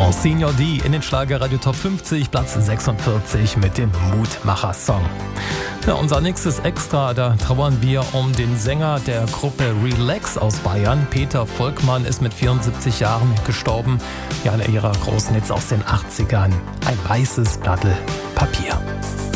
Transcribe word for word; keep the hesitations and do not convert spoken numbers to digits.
Monsignor D in den Schlagerradio Top fünfzig, Platz sechsundvierzig mit dem Mutmacher-Song. Ja, unser nächstes Extra, da trauern wir um den Sänger der Gruppe Relax aus Bayern. Peter Volkmann ist mit vierundsiebzig Jahren gestorben. Ja, einer ihrer großen Hits aus den achtzigern. Ein weißes Blatt Papier.